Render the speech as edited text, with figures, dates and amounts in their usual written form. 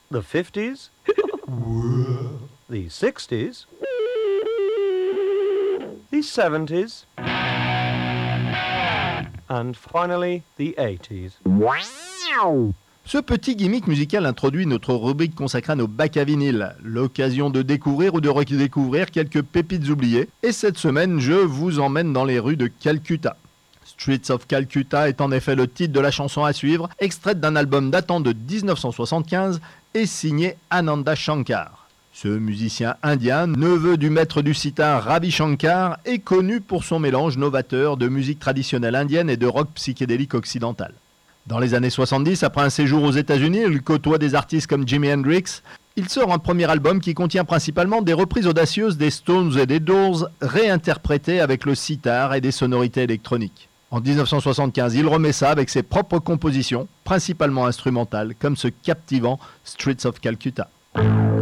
the 50s, the 60s, the 70s, and finally the 80s. Ce petit gimmick musical introduit notre rubrique consacrée à nos bacs à vinyle, l'occasion de découvrir ou de redécouvrir quelques pépites oubliées. Et cette semaine, je vous emmène dans les rues de Calcutta. Streets of Calcutta est en effet le titre de la chanson à suivre, extraite d'un album datant de 1975 et signé Ananda Shankar. Ce musicien indien, neveu du maître du sitar Ravi Shankar, est connu pour son mélange novateur de musique traditionnelle indienne et de rock psychédélique occidental. Dans les années 70, après un séjour aux États-Unis, il côtoie des artistes comme Jimi Hendrix. Il sort un premier album qui contient principalement des reprises audacieuses des Stones et des Doors, réinterprétées avec le sitar et des sonorités électroniques. En 1975, il remet ça avec ses propres compositions, principalement instrumentales, comme ce captivant Streets of Calcutta.